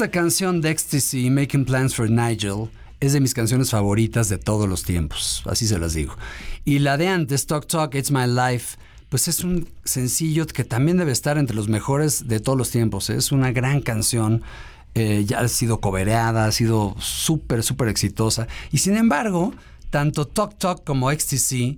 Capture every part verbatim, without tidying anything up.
Esta canción de Ecstasy, Making Plans for Nigel, es de mis canciones favoritas de todos los tiempos, así se las digo. Y la de antes, Talk Talk, It's My Life, pues es un sencillo que también debe estar entre los mejores de todos los tiempos. Es una gran canción, eh, ya ha sido cobereada, ha sido súper, súper exitosa. Y sin embargo, tanto Talk Talk como Ecstasy,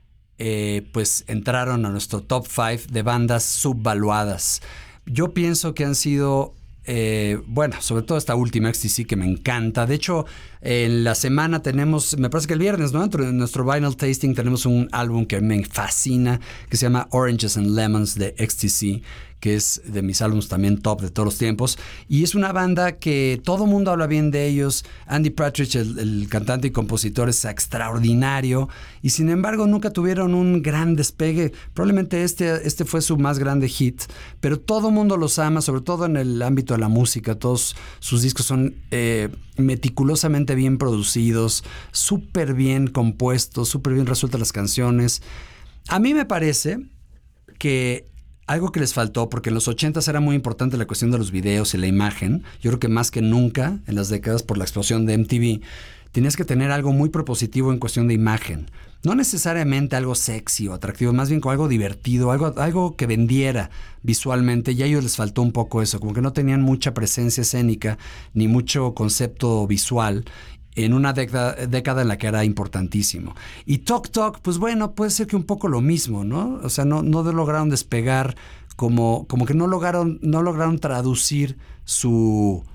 eh, pues entraron a nuestro top cinco de bandas subvaluadas. Yo pienso que han sido... Eh, bueno, sobre todo esta última Ecstasy que me encanta. De hecho, en la semana tenemos, me parece que el viernes, ¿no? En nuestro Vinyl Tasting tenemos un álbum que me fascina, que se llama Oranges and Lemons de Ecstasy, que es de mis álbumes también top de todos los tiempos. Y es una banda que todo mundo habla bien de ellos. Andy Partridge, el, el cantante y compositor, es extraordinario. Y sin embargo, nunca tuvieron un gran despegue. Probablemente este, este fue su más grande hit. Pero todo mundo los ama, sobre todo en el ámbito de la música. Todos sus discos son eh, meticulosamente bien producidos, súper bien compuestos, súper bien resueltas las canciones. A mí me parece que algo que les faltó, porque en los ochentas era muy importante la cuestión de los videos y la imagen. Yo creo que más que nunca, en las décadas por la explosión de M T V, tenías que tener algo muy propositivo en cuestión de imagen. No necesariamente algo sexy o atractivo, más bien como algo divertido, algo, algo que vendiera visualmente. Y a ellos les faltó un poco eso, como que no tenían mucha presencia escénica ni mucho concepto visual en una década, década en la que era importantísimo. Y Talk Talk, pues bueno, puede ser que un poco lo mismo, ¿no? O sea, no, no lograron despegar, como, como que no lograron, no lograron traducir su,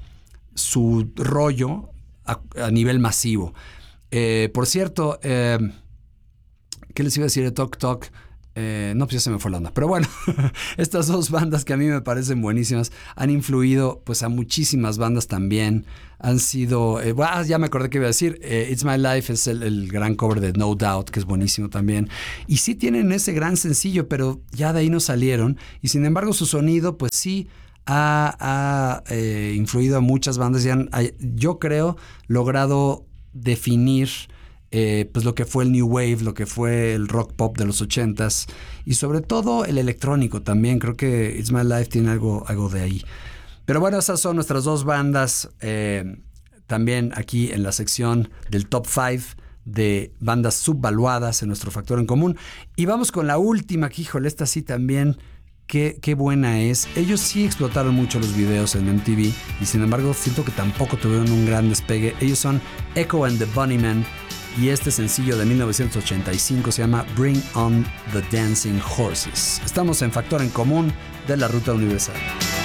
su rollo a, a nivel masivo. Eh, por cierto, eh, ¿qué les iba a decir de Talk Talk? Eh, no, pues ya se me fue la onda. Pero bueno, estas dos bandas que a mí me parecen buenísimas han influido pues a muchísimas bandas también. Han sido... Eh, bueno, ya me acordé que iba a decir. Eh, It's My Life es el, el gran cover de No Doubt, que es buenísimo también. Y sí tienen ese gran sencillo, pero ya de ahí no salieron. Y sin embargo su sonido pues sí ha, ha eh, influido a muchas bandas. Y han, yo creo, logrado definir... Eh, pues lo que fue el New Wave, lo que fue el rock pop de los ochentas y sobre todo el electrónico también. Creo que It's My Life tiene algo, algo de ahí. Pero bueno, esas son nuestras dos bandas eh, también aquí en la sección del top cinco de bandas subvaluadas en nuestro factor en común. Y vamos con la última, que híjole, esta sí también, qué, qué buena es. Ellos sí explotaron mucho los videos en M T V y sin embargo siento que tampoco tuvieron un gran despegue. Ellos son Echo and the Bunnymen. Y este sencillo de mil novecientos ochenta y cinco se llama Bring on the Dancing Horses. Estamos en Factor en Común de la Ruta Universal.